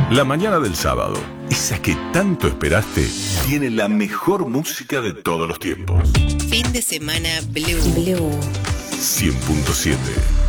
La mañana del sábado, esa que tanto esperaste, tiene la mejor música de todos los tiempos. Fin de semana Blue. 100.7